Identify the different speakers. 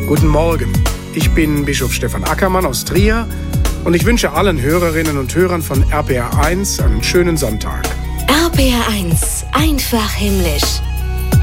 Speaker 1: Guten Morgen, ich bin Bischof Stefan Ackermann aus Trier und ich wünsche allen Hörerinnen und Hörern von RPR 1 einen schönen Sonntag.
Speaker 2: RPR 1, einfach himmlisch.